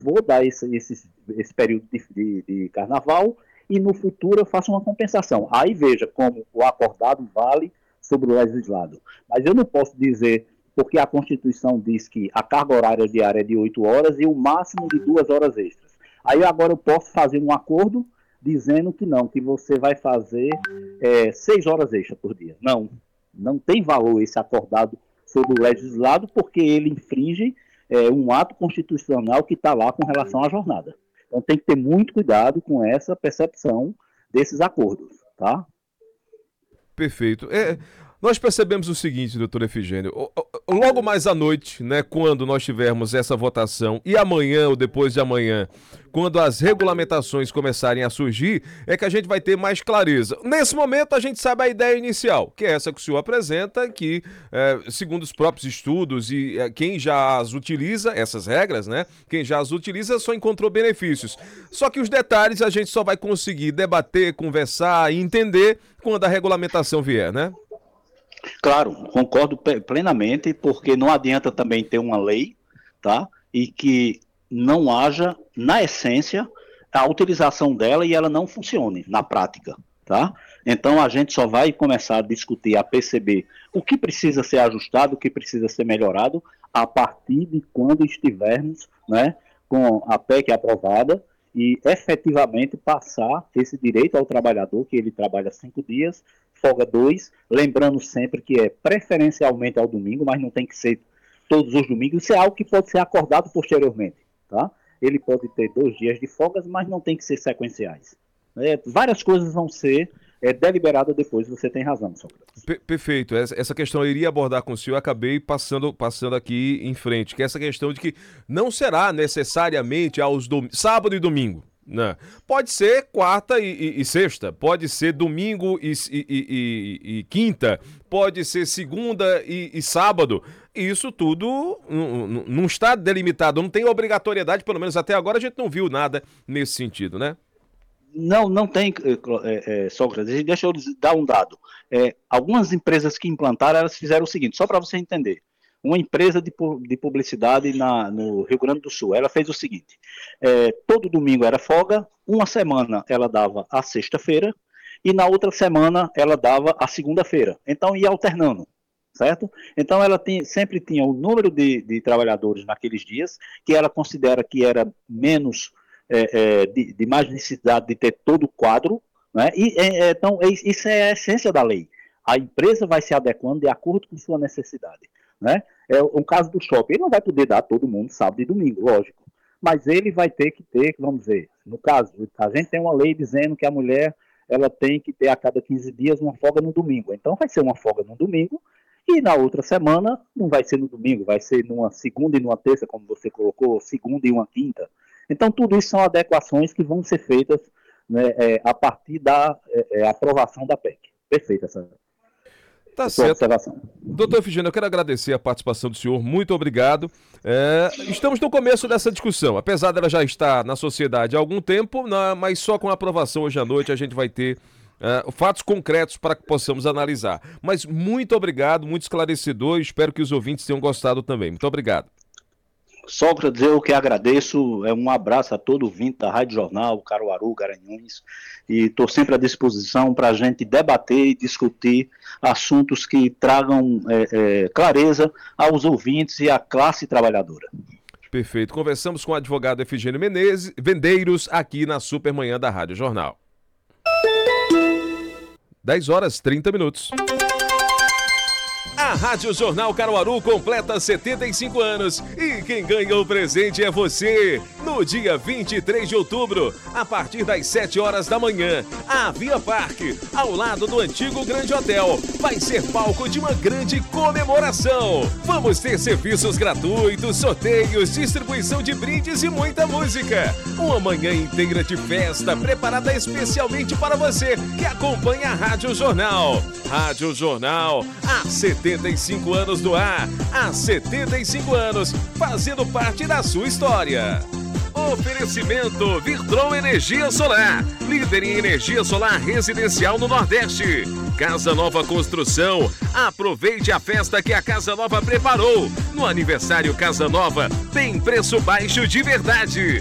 vou dar esse período de carnaval e no futuro eu faço uma compensação. Aí veja como o acordado vale sobre o legislado. Mas eu não posso dizer, porque a Constituição diz que a carga horária diária é de 8 horas e o máximo de 2 horas extras. Aí agora eu posso fazer um acordo dizendo que não, que você vai fazer 6 horas extras por dia. Não tem valor esse acordado sobre o legislado, porque ele infringe um ato constitucional que está lá com relação à jornada. Então tem que ter muito cuidado com essa percepção desses acordos, tá? Perfeito. Nós percebemos o seguinte, doutor Efigênio, logo mais à noite, né, quando nós tivermos essa votação, e amanhã ou depois de amanhã, quando as regulamentações começarem a surgir, é que a gente vai ter mais clareza. Nesse momento, a gente sabe a ideia inicial, que é essa que o senhor apresenta, que, segundo os próprios estudos, e quem já as utiliza, essas regras, né, quem já as utiliza só encontrou benefícios. Só que os detalhes a gente só vai conseguir debater, conversar e entender quando a regulamentação vier, né? Claro, concordo plenamente, porque não adianta também ter uma lei, tá? E que não haja, na essência, a utilização dela e ela não funcione na prática, tá? Então a gente só vai começar a discutir, a perceber o que precisa ser ajustado, o que precisa ser melhorado, a partir de quando estivermos, né, com a PEC aprovada e efetivamente passar esse direito ao trabalhador, que ele trabalha 5 dias, folga 2, lembrando sempre que é preferencialmente ao domingo, mas não tem que ser todos os domingos, isso é algo que pode ser acordado posteriormente, tá? Ele pode ter 2 dias de folgas, mas não tem que ser sequenciais. Várias coisas vão ser deliberadas depois, você tem razão, Sócrates. Perfeito, essa questão eu iria abordar com o senhor, acabei passando aqui em frente, que é essa questão de que não será necessariamente aos sábado e domingo. Não. Pode ser quarta e sexta, pode ser domingo e quinta, pode ser segunda e sábado. Isso tudo não está delimitado, não tem obrigatoriedade, pelo menos até agora a gente não viu nada nesse sentido, né? Não tem, Sócrates. Deixa eu dar um dado. Algumas empresas que implantaram, elas fizeram o seguinte, só para você entender. Uma empresa de publicidade no Rio Grande do Sul, ela fez o seguinte, todo domingo era folga, uma semana ela dava a sexta-feira, e na outra semana ela dava a segunda-feira. Então ia alternando, certo? Então ela sempre tinha o número de trabalhadores naqueles dias, que ela considera que era menos, de mais necessidade de ter todo o quadro, né? Então isso é a essência da lei. A empresa vai se adequando de acordo com sua necessidade. Né? O caso do shopping, ele não vai poder dar a todo mundo sábado e domingo, lógico, mas ele vai ter que ter, vamos dizer, no caso, a gente tem uma lei dizendo que a mulher ela tem que ter a cada 15 dias uma folga no domingo, então vai ser uma folga no domingo e na outra semana não vai ser no domingo, vai ser numa segunda e numa terça, como você colocou, segunda e uma quinta. Então tudo isso são adequações que vão ser feitas, né, a partir da aprovação da PEC. Perfeita essa Tá certo. observação. Doutor Efigênio, eu quero agradecer a participação do senhor, muito obrigado. Estamos no começo dessa discussão, apesar dela já estar na sociedade há algum tempo, mas só com a aprovação hoje à noite a gente vai ter fatos concretos para que possamos analisar. Mas muito obrigado, muito esclarecedor, e espero que os ouvintes tenham gostado também. Muito obrigado. Sócrates, eu que agradeço, um abraço a todo ouvinte da Rádio Jornal, Caruaru, Garanhuns, e estou sempre à disposição para a gente debater e discutir assuntos que tragam clareza aos ouvintes e à classe trabalhadora. Perfeito. Conversamos com o advogado Efigênio Vendeiros aqui na Supermanhã da Rádio Jornal. 10h30. A Rádio Jornal Caruaru completa 75 anos e quem ganha o presente é você. No dia 23 de outubro, a partir das 7 horas da manhã, a Via Parque, ao lado do antigo Grande Hotel, vai ser palco de uma grande comemoração. Vamos ter serviços gratuitos, sorteios, distribuição de brindes e muita música. Uma manhã inteira de festa preparada especialmente para você que acompanha a Rádio Jornal. Rádio Jornal, há 75 anos do ar, há 75 anos, fazendo parte da sua história. Oferecimento Virtron Energia Solar, líder em energia solar residencial no Nordeste. Casa Nova Construção, aproveite a festa que a Casa Nova preparou. No aniversário Casa Nova, tem preço baixo de verdade.